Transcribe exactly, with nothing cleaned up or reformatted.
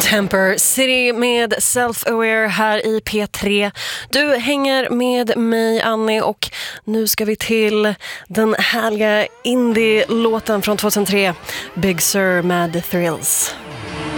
Temper City med Self-Aware här i P tre. Du hänger med mig, Annie, och nu ska vi till den härliga indie-låten från tjugohundratre, Big Sur med The Thrills.